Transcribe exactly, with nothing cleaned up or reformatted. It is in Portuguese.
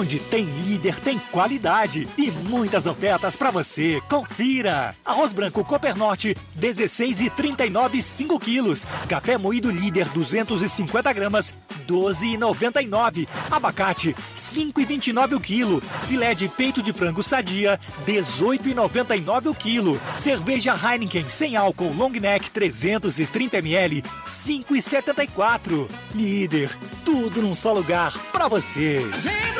Onde tem líder, tem qualidade e muitas ofertas para você. Confira! Arroz branco Cooper Norte, dezesseis e trinta e nove, cinco quilos. Café moído líder, duzentos e cinquenta gramas, doze e noventa e nove. Abacate, cinco e vinte e nove o quilo. Filé de peito de frango Sadia, dezoito e noventa e nove o quilo. Cerveja Heineken sem álcool Long Neck trezentos e trinta mililitros, cinco e setenta e quatro. Líder, tudo num só lugar para você.